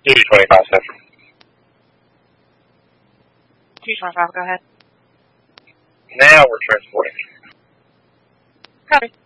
225, Central. 225, go ahead. Now we're transporting. Copy.